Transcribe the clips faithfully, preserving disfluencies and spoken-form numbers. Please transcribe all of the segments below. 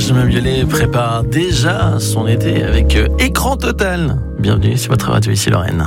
Benjamin Biolay prépare déjà son été avec Écran Total. Bienvenue sur votre radio, ici Lorraine.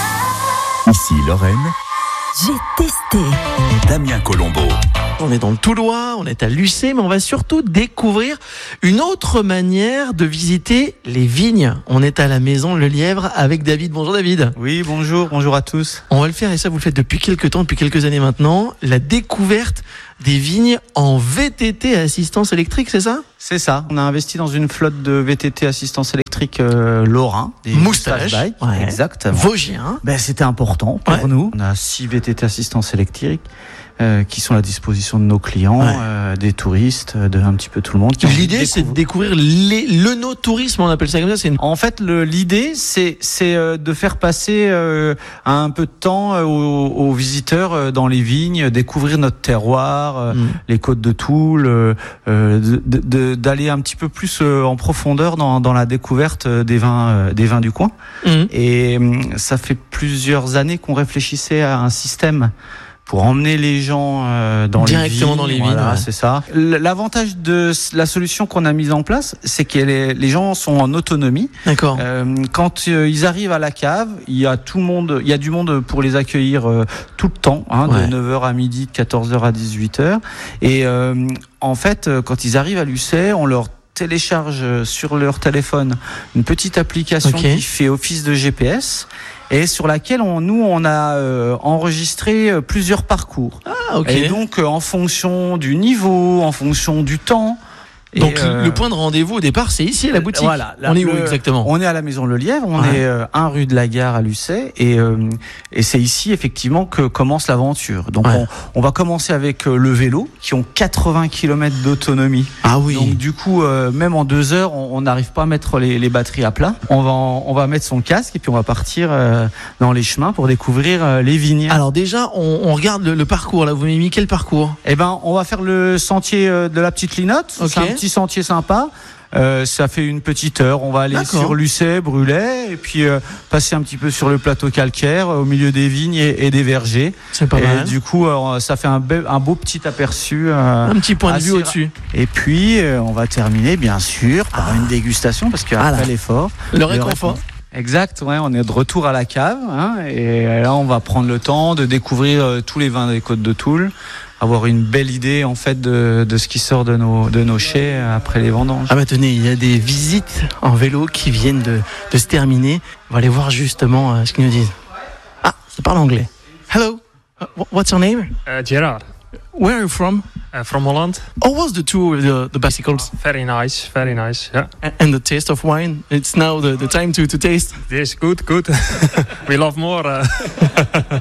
Ici Lorraine. J'ai testé. Damien Colombo. On est dans le Toulois, on est à Lucé, mais on va surtout découvrir une autre manière de visiter les vignes. On est à la maison Le Lièvre avec David. Bonjour David. Oui, bonjour, bonjour à tous. On va le faire, et ça vous le faites depuis quelques temps, depuis quelques années maintenant, la découverte des vignes en V T T assistance électrique, c'est ça ? C'est ça, on a investi dans une flotte de V T T assistance électrique euh, Lorrain. Des Moustache, ouais. Exactement. Vosgien. Ben, c'était important pour Ouais. nous. On a six V T T assistance électrique euh, qui sont à la disposition de nos clients, Ouais. euh, des touristes, de un petit peu tout le monde. qui ont envie de L'idée, c'est de découvrir. découvrir les, le no-tourisme, on appelle ça comme ça. C'est une... En fait, le, l'idée, c'est, c'est euh, de faire passer euh, un peu de temps euh, aux, aux visiteurs euh, dans les vignes, découvrir notre terroir, euh, Mm. les côtes de Toul, euh, euh, de, de, d'aller un petit peu plus euh, en profondeur dans, dans la découverte euh, des vins, euh, des vins du coin. Mmh. Et hum, ça fait plusieurs années qu'on réfléchissait à un système pour emmener les gens euh, dans Directement les vignes. dans les Voilà, vignes, ouais. c'est ça. L- L'avantage de la solution qu'on a mise en place, c'est que les, les gens sont en autonomie. D'accord. Euh, quand euh, ils arrivent à la cave, il y a tout le monde, il y a du monde pour les accueillir euh, tout le temps, hein, Ouais. de neuf heures à midi, de quatorze heures à dix-huit heures. Et euh, en fait, euh, quand ils arrivent à Lucé, on leur télécharge sur leur téléphone une petite application Ok. qui fait office de G P S et sur laquelle on, nous on a euh, enregistré euh, plusieurs parcours. Ah, ok. Et donc euh, en fonction du niveau, en fonction du temps. Donc, et, euh, le point de rendez-vous au départ, c'est ici, à la boutique. Voilà, la- on est où le- exactement ? On est à la Maison Le Lièvre, on Ouais. est euh, un rue de la Gare à Lucé et euh, et c'est ici effectivement que commence l'aventure. Donc Ouais. on, on va commencer avec euh, le vélo qui ont quatre-vingts kilomètres d'autonomie. Ah oui. Donc du coup euh, même en deux heures on on n'arrive pas à mettre les, les batteries à plat. On va en- on va mettre son casque et puis on va partir euh, dans les chemins pour découvrir euh, les vignes. Alors déjà, on, on regarde le, le parcours. Là, vous m'avez mis quel parcours ? Eh ben, on va faire le sentier euh, de la petite linotte. Ok. C'est un petit sentier sympa. Euh, ça fait une petite heure. On va aller D'accord. sur Lucé, Brulay, et puis euh, passer un petit peu sur le plateau calcaire, euh, au milieu des vignes et, et des vergers. C'est pas et mal. du coup, euh, ça fait un, be- un beau petit aperçu. euh, Un petit point de assez vue ra- au-dessus. Et puis, euh, on va terminer, bien sûr, par une dégustation, parce qu'après Voilà. l'effort. Le réconfort. Exact, ouais, on est de retour à la cave, hein, et là on va prendre le temps de découvrir euh, tous les vins des côtes de Toul, avoir une belle idée en fait de, de ce qui sort de nos, de nos chais euh, après les vendanges. Ah bah tenez, il y a des visites en vélo qui viennent de, de se terminer. On va aller voir justement euh, ce qu'ils nous disent. Ah, ça parle anglais. Hello, uh, wh- what's your name? Uh, Gerard, Where are you from? uh, from Holland. How was the tour with the, the bicycles? Very nice, very nice. Yeah, A- And the taste of wine? It's now the, the time to, to taste. this good, good. We love more. Uh.